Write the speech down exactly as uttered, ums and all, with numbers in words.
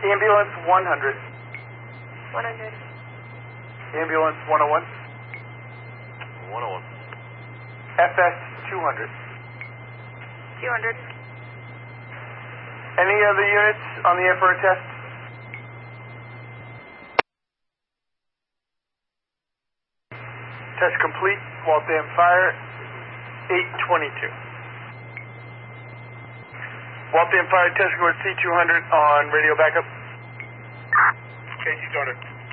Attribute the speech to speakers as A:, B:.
A: Ambulance one hundred.
B: one hundred.
A: Ambulance one oh one.
C: one oh one.
A: F S two hundred.
B: two hundred.
A: Any other units on the air for a test? Test complete. Waltham Fire, eight twenty-two. Waltham Fire, test score C two hundred on radio backup.
C: K C two hundred.